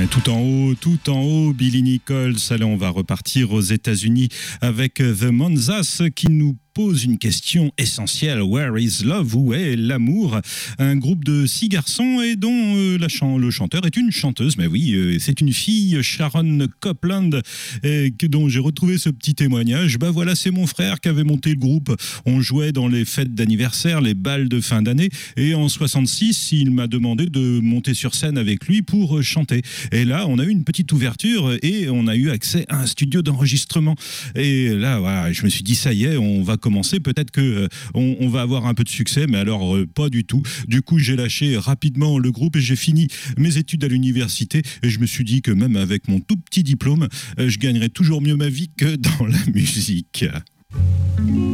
Tout en haut, Billy Nichols. Allez, on va repartir aux États-Unis avec The Monzas qui nous pose une question essentielle. Where is love? Où est l'amour? Un groupe de 6 garçons et dont le chanteur est une chanteuse. Mais oui, c'est une fille, Sharon Copland, dont j'ai retrouvé ce petit témoignage. Bah voilà, c'est mon frère qui avait monté le groupe. On jouait dans les fêtes d'anniversaire, les bals de fin d'année. Et en 66, il m'a demandé de monter sur scène avec lui pour chanter. Et là, on a eu une petite ouverture et on a eu accès à un studio d'enregistrement. Et là, voilà, je me suis dit, ça y est, on va commencer. Peut-être que on va avoir un peu de succès, mais alors pas du tout. Du coup, j'ai lâché rapidement le groupe et j'ai fini mes études à l'université. Et je me suis dit que même avec mon tout petit diplôme, je gagnerais toujours mieux ma vie que dans la musique.